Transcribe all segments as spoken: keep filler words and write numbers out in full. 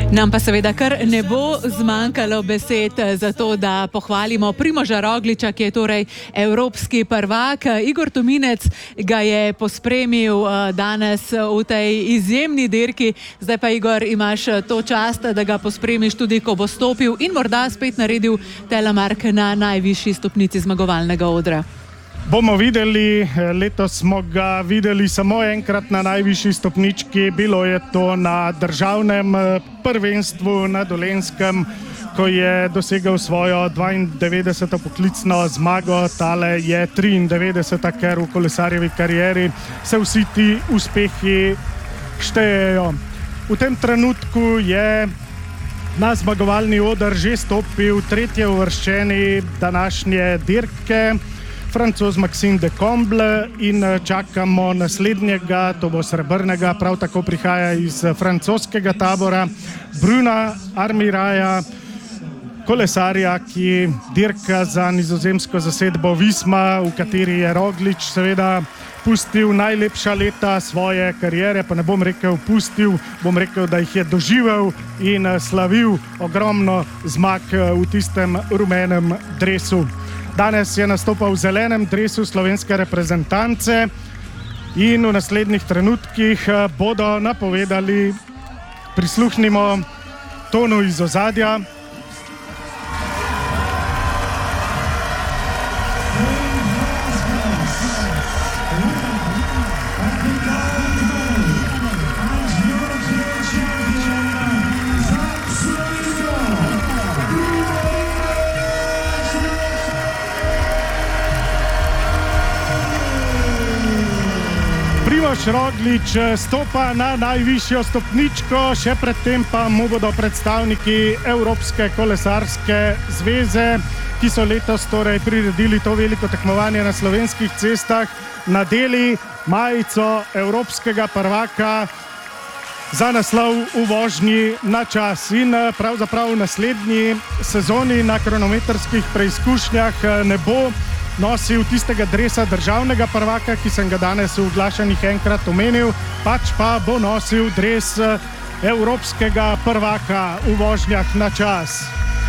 Nam pa seveda kar ne bo zmanjkalo besed za to, da pohvalimo Primoža Rogliča, ki je torej evropski prvak. Igor Tominec ga je pospremil danes v tej izjemni dirki. Zdaj pa, Igor, imaš to čast, da ga pospremiš tudi, ko bo stopil in morda spet naredil telemark na najvišji stopnici zmagovalnega odra. Bomo videli, letos smo ga videli samo enkrat na najvišji stopnički, bilo je to na državnem prvenstvu na Dolenjskem, ko je dosegel svojo dvaindevetdeseto poklicno zmago, tale je triindevetdeseta, ker v kolesarjevi karieri se vsi ti uspehi štejejo. V tem trenutku je na zmagovalni oder že stopil tretje uvrščeni današnje dirke, Francoz Maxime de Comble, in čakamo naslednjega, to bo srebrnega, prav tako prihaja iz francoskega tabora, Bruna Armiraja, kolesarja, ki dirka za nizozemsko zasedbo Visma, v kateri je Roglič seveda pustil najlepša leta svoje kariere, pa ne bom rekel pustil, bom rekel, da jih je doživel in slavil ogromno zmag v tistem rumenem dresu. Danes je nastopal v zelenem dresu slovenske reprezentance in v naslednjih trenutkih bodo napovedali, prisluhnimo tonu iz ozadja. Primož Roglič stopa na najvišjo stopničko, še predtem pa mu bodo predstavniki Evropske kolesarske zveze, ki so letos torej priredili to veliko tekmovanje na slovenskih cestah, nadeli majico evropskega prvaka za naslov v vožnji na čas. In pravzaprav v naslednji sezoni na kronometrskih preizkušnjah ne bo nosil tistega dresa državnega prvaka, ki sem ga danes v oglašanjih enkrat omenil, pač pa bo nosil dres evropskega prvaka v vožnjah na čas.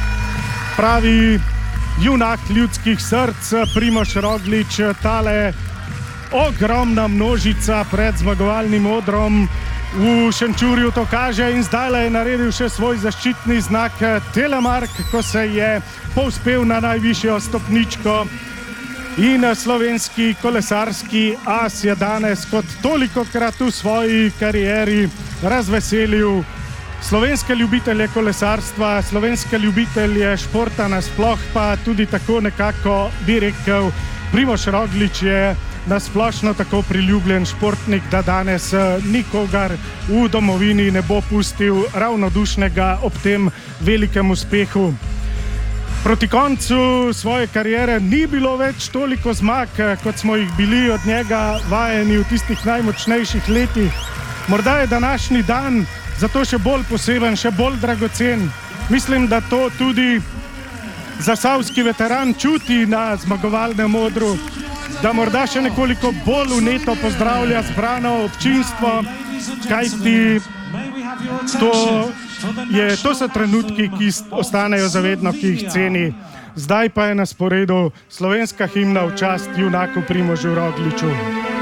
Pravi junak ljudskih src Primož Roglič, tale ogromna množica pred zmagovalnim odrom v Šenčurju to kaže in zdaj je naredil še svoj zaščitni znak telemark, ko se je povzpel na najvišjo stopničko. In slovenski kolesarski as je danes kot tolikokrat v svoji karieri razveselil slovenske ljubitelje kolesarstva, slovenske ljubitelje športa nasploh, pa tudi tako nekako bi rekel, Primož Roglič je nasplošno tako priljubljen športnik, da danes nikogar v domovini ne bo pustil ravnodušnega ob tem velikem uspehu. Proti koncu svoje kariere ni bilo več toliko zmag, kot smo jih bili od njega vajeni v tistih najmočnejših letih. Morda je današnji dan zato še bolj poseben, še bolj dragocen. Mislim, da to tudi zasavski veteran čuti na zmagovalnem odru, da morda še nekoliko bolj vneto pozdravlja zbrano občinstvo, kajti to Je, to so trenutki, ki ostanejo zavedno, ki jih ceni. Zdaj pa je na sporedu slovenska himna v čast junaku Primožu Rogliču.